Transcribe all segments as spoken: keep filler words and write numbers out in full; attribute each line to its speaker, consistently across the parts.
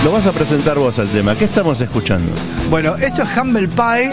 Speaker 1: Lo vas a presentar vos al tema. ¿Qué estamos escuchando?
Speaker 2: Bueno, esto es Humble Pie.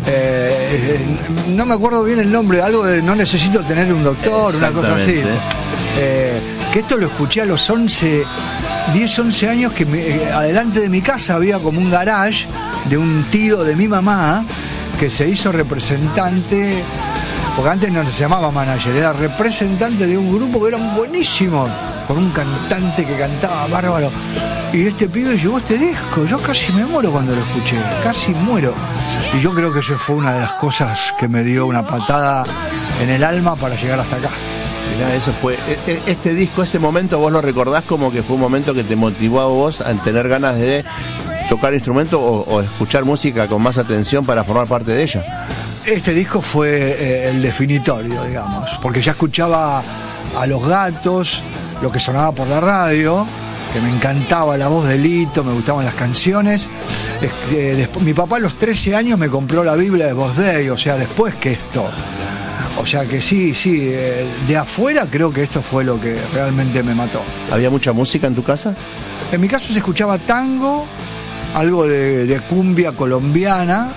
Speaker 2: Eh, no me acuerdo bien el nombre, algo de no necesito tener un doctor, una cosa así. Eh, que esto lo escuché a los once, diez, once años, que me, eh, adelante de mi casa había como un garage de un tío de mi mamá que se hizo representante, porque antes no se llamaba manager, era representante de un grupo que eran buenísimos, con un cantante que cantaba bárbaro. Y este pibe llevó este disco, yo casi me muero cuando lo escuché, casi muero. Y yo creo que eso fue una de las cosas que me dio una patada en el alma para llegar hasta acá.
Speaker 1: Mirá, eso fue, este disco, ese momento, vos lo recordás como que fue un momento que te motivó a vos a tener ganas de tocar instrumento o, o escuchar música con más atención para formar parte de ella.
Speaker 2: Este disco fue eh, el definitorio, digamos, porque ya escuchaba a Los Gatos, lo que sonaba por la radio, que me encantaba la voz de Lito, me gustaban las canciones. Eh, después, mi papá a los trece años me compró la Biblia de Boss Day, o sea, después que esto. O sea que sí, sí, eh, de afuera creo que esto fue lo que realmente me mató.
Speaker 1: ¿Había mucha música en tu casa?
Speaker 2: En mi casa se escuchaba tango, algo de, de cumbia colombiana.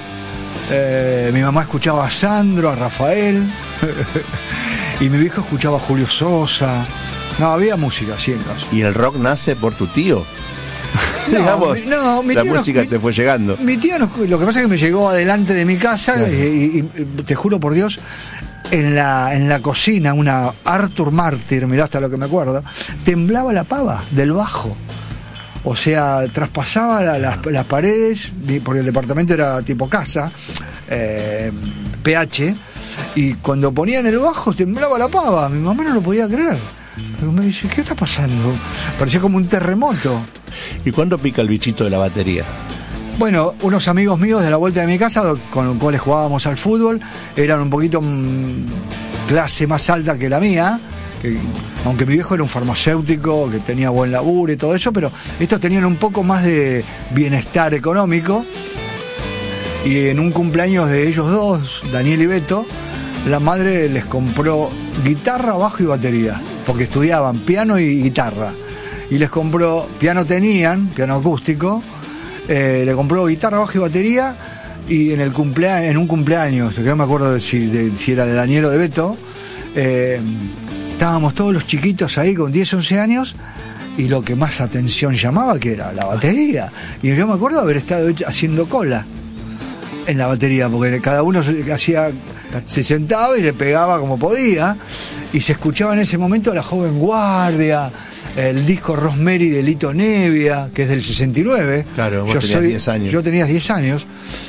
Speaker 2: Eh, mi mamá escuchaba a Sandro, a Rafael. Y mi viejo escuchaba a Julio Sosa. No, había música, sí, en casa.
Speaker 1: ¿Y el rock nace por tu tío?
Speaker 2: No,
Speaker 1: Digamos,
Speaker 2: mi, no, mi
Speaker 1: la
Speaker 2: tío
Speaker 1: música
Speaker 2: no,
Speaker 1: te fue llegando.
Speaker 2: Mi tío, no, lo que pasa es que me llegó adelante de mi casa, claro. y, y, y te juro por Dios, en la, en la cocina, una Arthur Mártir, mirá hasta lo que me acuerdo, temblaba la pava del bajo. O sea, traspasaba la, las, las paredes, porque el departamento era tipo casa, eh, P H, y cuando ponían el bajo temblaba la pava. Mi mamá no lo podía creer. Me dice, ¿qué está pasando? Parecía como un terremoto.
Speaker 1: ¿Y cuándo pica el bichito de la batería?
Speaker 2: Bueno, unos amigos míos de la vuelta de mi casa, con los cuales jugábamos al fútbol, eran un poquito mmm, clase más alta que la mía, que, aunque mi viejo era un farmacéutico, que tenía buen laburo y todo eso, pero estos tenían un poco más de bienestar económico. Y en un cumpleaños de ellos dos, Daniel y Beto, la madre les compró guitarra, bajo y batería, porque estudiaban piano y guitarra. Y les compró, piano tenían, piano acústico, eh, le compró guitarra, bajo y batería, y en el cumplea- en un cumpleaños, que no me acuerdo de si, de, si era de Daniel o de Beto, eh, estábamos todos los chiquitos ahí con diez, once años, y lo que más atención llamaba, que era la batería. Y yo me acuerdo haber estado haciendo cola en la batería, porque cada uno hacía, se sentaba y le pegaba como podía, y se escuchaba en ese momento La Joven Guardia, el disco Rosemary de Lito Nevia, que es del sesenta y nueve.
Speaker 1: Claro, vos
Speaker 2: yo
Speaker 1: tenías
Speaker 2: soy,
Speaker 1: diez años.
Speaker 2: Yo tenía diez años,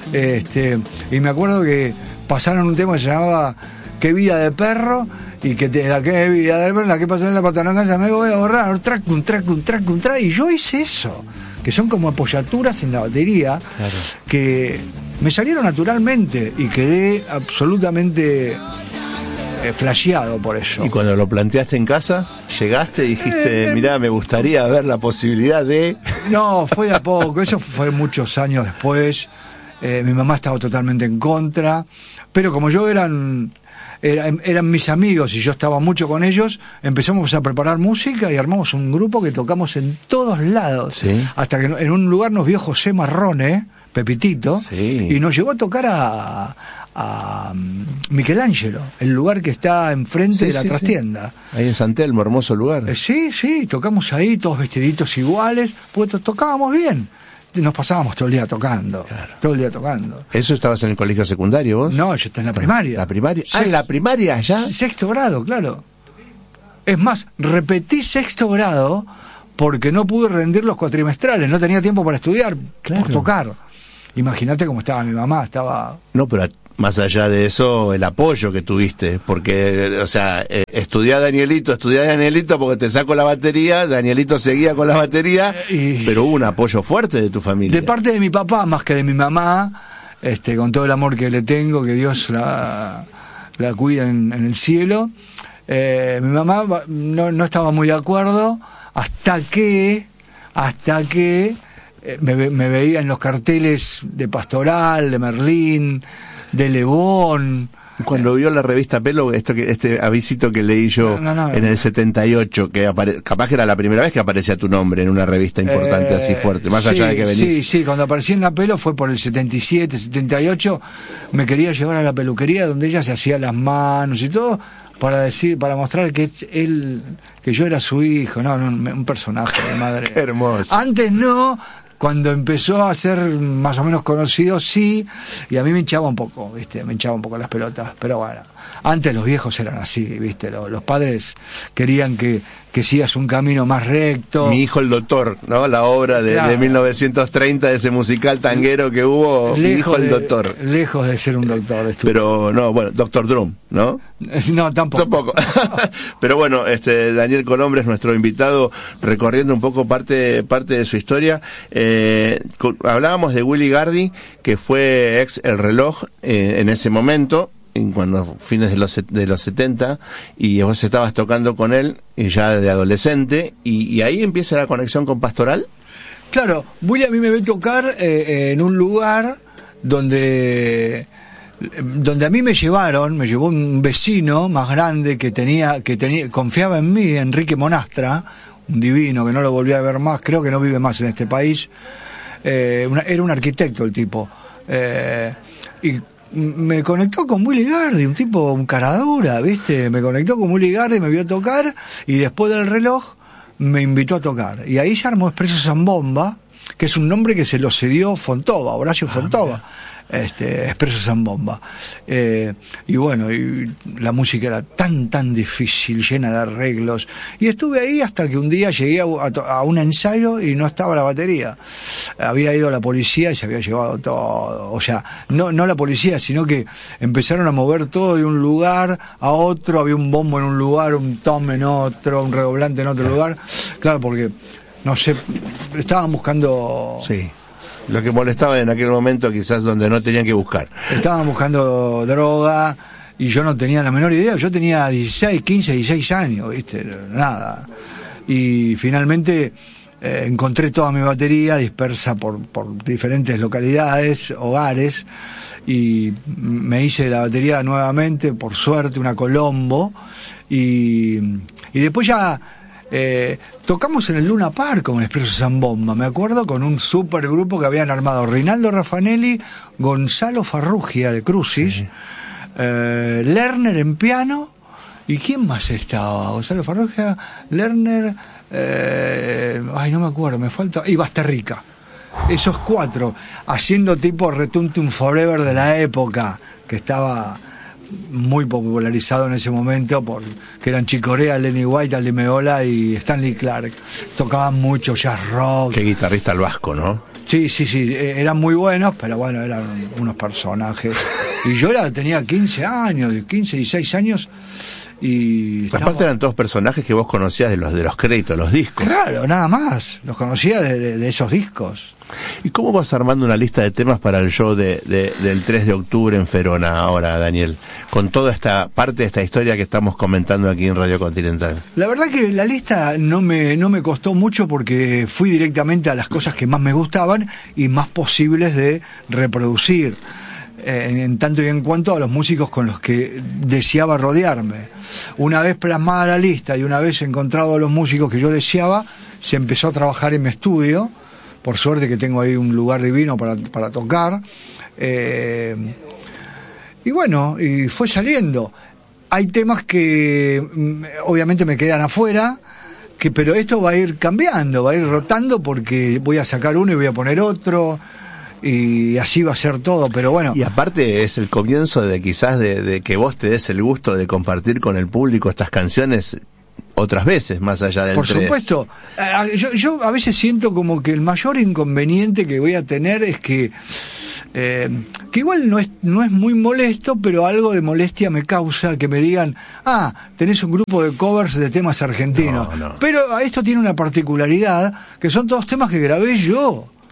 Speaker 2: este, y me acuerdo que pasaron un tema que se llamaba Qué vida de perro, y que te, la que vida de perro, la que pasó en la patanonga, me voy a borrar, track, un track, un track, un track, y yo hice eso, que son como apoyaturas en la batería, claro, que me salieron naturalmente y quedé absolutamente eh, flasheado por eso.
Speaker 1: ¿Y cuando lo planteaste en casa, llegaste y dijiste, eh, mirá, me gustaría ver la posibilidad de...?
Speaker 2: No, fue de a poco, eso fue muchos años después. Eh, mi mamá estaba totalmente en contra, pero como yo eran, eran, eran mis amigos y yo estaba mucho con ellos, empezamos a preparar música y armamos un grupo que tocamos en todos lados. ¿Sí? Hasta que en un lugar nos vio José Marrone, Pepitito, sí, y nos llevó a tocar a, a Michelangelo, el lugar que está enfrente sí, de la sí, trastienda.
Speaker 1: Sí. Ahí en San Telmo, hermoso lugar.
Speaker 2: Eh, sí, sí, tocamos ahí, todos vestiditos iguales, pues tocábamos bien. Nos pasábamos todo el día tocando, claro, todo el día tocando.
Speaker 1: ¿Eso estabas en el colegio secundario vos?
Speaker 2: No, yo estaba en la primaria.
Speaker 1: ¿La primaria?
Speaker 2: Sexto,
Speaker 1: ah, ¿en la primaria ya?
Speaker 2: Sexto grado, claro. Es más, repetí sexto grado porque no pude rendir los cuatrimestrales, no tenía tiempo para estudiar, claro, por tocar. Imagínate cómo estaba mi mamá, estaba...
Speaker 1: No, pero más allá de eso, el apoyo que tuviste, porque, o sea, eh, estudiá Danielito, estudiá Danielito porque te saco la batería, Danielito seguía con la batería, y... pero hubo un apoyo fuerte de tu familia.
Speaker 2: De parte de mi papá, más que de mi mamá, este, con todo el amor que le tengo, que Dios la, la cuida en, en el cielo. Eh, mi mamá no, no estaba muy de acuerdo, hasta que, hasta que... Me, me veía en los carteles de Pastoral, de Merlín, de Lebón,
Speaker 1: Cuando vio la revista Pelo, esto que este avisito que leí yo no, no, no, en el setenta y ocho, que apare, capaz que era la primera vez que aparecía tu nombre en una revista importante, eh, así fuerte, más
Speaker 2: sí,
Speaker 1: allá de que venís.
Speaker 2: Sí, sí, cuando aparecí en la Pelo fue por el setenta y siete, setenta y ocho, me quería llevar a la peluquería donde ella se hacía las manos y todo, para decir, para mostrar que él, que yo era su hijo, no, no un personaje de madre.
Speaker 1: Qué hermoso.
Speaker 2: Antes no. Cuando empezó a ser más o menos conocido, sí, y a mí me hinchaba un poco, ¿viste? Me hinchaba un poco las pelotas, pero bueno, antes los viejos eran así, ¿viste? Los, los padres querían que, que sigas un camino más recto.
Speaker 1: Mi hijo el doctor, ¿no? La obra de, claro, de mil novecientos treinta, de ese musical tanguero que hubo, Mi hijo el doctor.
Speaker 2: De, lejos de ser un doctor. De
Speaker 1: pero no, bueno, Doctor Drum, ¿no?
Speaker 2: No, tampoco.
Speaker 1: Tampoco. Pero bueno, este Daniel Colombre es nuestro invitado, recorriendo un poco parte, parte de su historia. Eh, hablábamos de Willy Gardi, que fue ex El Reloj eh, en ese momento, en cuando fines de los de los setenta, y vos estabas tocando con él y ya de adolescente, y, y ahí empieza la conexión con Pastoral.
Speaker 2: Claro, Willy a mí me ve tocar eh, en un lugar donde donde a mí me llevaron, me llevó un vecino más grande que tenía que tenía confiaba en mí, Enrique Monastra, un divino que no lo volví a ver más, creo que no vive más en este país. Eh, una, era un arquitecto el tipo, eh, y me conectó con Willy Gardi, un tipo, un caradura, ¿viste? Me conectó con Willy Gardi, me vio tocar, y después del Reloj me invitó a tocar. Y ahí se armó Expreso Zambomba, que es un nombre que se lo cedió Fontova, Horacio ah, Fontova. Mira. Este, Expreso Zambomba. Eh, y bueno, y la música era tan, tan difícil, llena de arreglos. Y estuve ahí hasta que un día llegué a, a, a un ensayo y no estaba la batería. Había ido la policía y se había llevado todo. O sea, no, no la policía, sino que empezaron a mover todo de un lugar a otro. Había un bombo en un lugar, un tom en otro, un redoblante en otro lugar. Claro, porque, no sé, estaban buscando...
Speaker 1: Sí. Lo que molestaba en aquel momento, quizás donde no tenían que buscar.
Speaker 2: Estaban buscando droga y yo no tenía la menor idea. Yo tenía dieciséis, quince, dieciséis años, ¿viste? Nada. Y finalmente eh, encontré toda mi batería dispersa por, por diferentes localidades, hogares, y me hice la batería nuevamente, por suerte, una Colombo. Y, y después ya... Eh, tocamos en el Luna Park con Expreso Zambomba, me acuerdo, con un super grupo que habían armado Rinaldo Raffanelli, Gonzalo Farrugia de Crucis, sí. eh, Lerner en piano, ¿y quién más estaba? Gonzalo Farrugia, Lerner, eh, ay no me acuerdo, me falta, y Basterrica. Esos cuatro, haciendo tipo Retuntum Forever de la época, que estaba muy popularizado en ese momento, por que eran Chick Corea, Lenny White, Aldi Meola y Stanley Clarke. Tocaban mucho jazz rock.
Speaker 1: Qué guitarrista el vasco, ¿no?
Speaker 2: Sí, sí, sí, eran muy buenos, pero bueno, eran unos personajes. Y yo era, tenía quince años, quince, dieciséis años, y...
Speaker 1: Aparte estaba... eran todos personajes que vos conocías de los de los créditos, los discos.
Speaker 2: Claro, nada más, los conocía de, de, de esos discos.
Speaker 1: ¿Y cómo vas armando una lista de temas para el show de, de, del tres de octubre en Ferona ahora, Daniel? Con toda esta parte de esta historia que estamos comentando aquí en Radio Continental.
Speaker 2: La verdad que la lista no me, no me costó mucho porque fui directamente a las cosas que más me gustaban y más posibles de reproducir. En, en tanto y en cuanto a los músicos con los que deseaba rodearme. Una vez plasmada la lista y una vez encontrado a los músicos que yo deseaba, se empezó a trabajar en mi estudio. Por suerte que tengo ahí un lugar divino para, para tocar. Eh, y bueno, y fue saliendo. Hay temas que obviamente me quedan afuera, que, pero esto va a ir cambiando, va a ir rotando porque voy a sacar uno y voy a poner otro. Y así va a ser todo, pero bueno.
Speaker 1: Y aparte es el comienzo de quizás de, de que vos te des el gusto de compartir con el público estas canciones otras veces, más allá del
Speaker 2: Por
Speaker 1: tres.
Speaker 2: supuesto. Yo, yo a veces siento como que el mayor inconveniente que voy a tener es que eh, que igual no es no es muy molesto, pero algo de molestia me causa que me digan, ah, tenés un grupo de covers de temas argentinos. No, no. Pero esto tiene una particularidad, que son todos temas que grabé yo.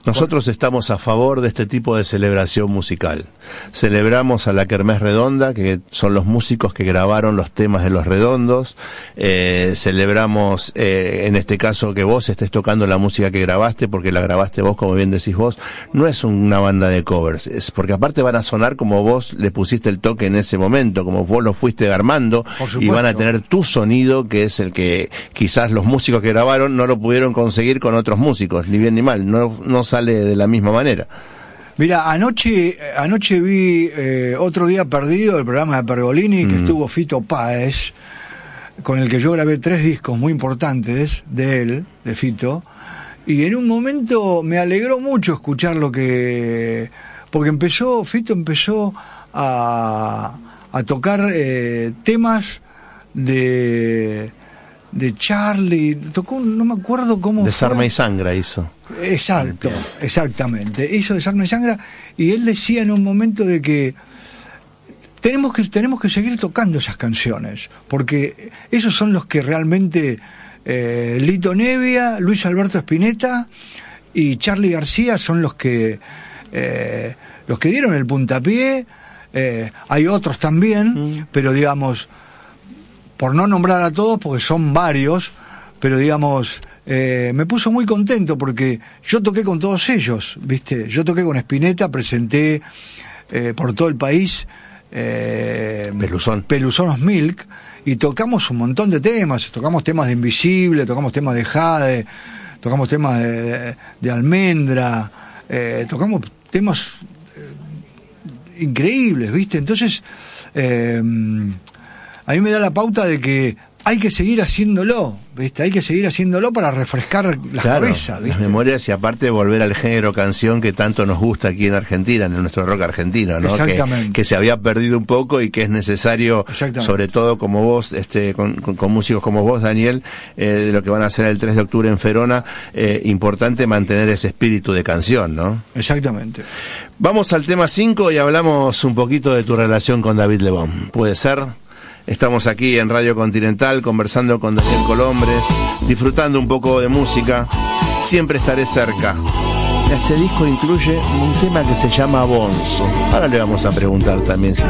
Speaker 1: Nosotros estamos a favor de este tipo de celebración musical. Celebramos a la Kermés Redonda, que son los músicos que grabaron los temas de Los Redondos. Eh, celebramos, eh, en este caso, que vos estés tocando la música que grabaste, porque la grabaste vos, como bien decís vos. No es una banda de covers, es porque aparte van a sonar como vos le pusiste el toque en ese momento, como vos lo fuiste armando, y van a tener tu sonido, que es el que quizás los músicos que grabaron no lo pudieron conseguir con otros músicos, ni bien ni mal, no, no sale de la misma manera.
Speaker 2: Mira, anoche anoche vi eh, Otro Día Perdido, el programa de Pergolini, que mm. estuvo Fito Páez, con el que yo grabé tres discos muy importantes de él, de Fito, y en un momento me alegró mucho escuchar lo que... porque empezó, Fito empezó a, a tocar eh, temas de... de Charlie, tocó un, no me acuerdo cómo
Speaker 1: Desarma
Speaker 2: fue.
Speaker 1: y Sangra hizo.
Speaker 2: Exacto, exactamente. Hizo Desarma y Sangra, y él decía en un momento de que tenemos que tenemos que seguir tocando esas canciones, porque esos son los que realmente eh, Lito Nevia, Luis Alberto Spinetta y Charly García son los que eh, los que dieron el puntapié. Eh, hay otros también, mm. pero digamos, por no nombrar a todos, porque son varios, pero digamos, eh, me puso muy contento porque yo toqué con todos ellos, ¿viste? Yo toqué con Spinetta, presenté eh, por todo el país eh,
Speaker 1: Peluzón.
Speaker 2: Peluzonos Milk, y tocamos un montón de temas, tocamos temas de Invisible, tocamos temas de Jade, tocamos temas de, de, de Almendra, eh, tocamos temas eh, increíbles, ¿viste? Entonces, eh, a mí me da la pauta de que hay que seguir haciéndolo, ¿viste? Hay que seguir haciéndolo para refrescar las
Speaker 1: claro,
Speaker 2: cabezas, ¿viste?
Speaker 1: Las memorias, y aparte volver al género canción que tanto nos gusta aquí en Argentina, en nuestro rock argentino, ¿no?
Speaker 2: Exactamente.
Speaker 1: Que, que se había perdido un poco y que es necesario, sobre todo como vos, este, con, con, con músicos como vos, Daniel, eh, de lo que van a hacer el tres de octubre en Ferona, eh, importante mantener ese espíritu de canción, ¿no?
Speaker 2: Exactamente.
Speaker 1: Vamos al tema cinco y hablamos un poquito de tu relación con David Lebón. ¿Puede ser? Estamos aquí en Radio Continental conversando con Daniel Colombres, disfrutando un poco de música. Siempre estaré cerca. Este disco incluye un tema que se llama Bonzo. Ahora le vamos a preguntar también si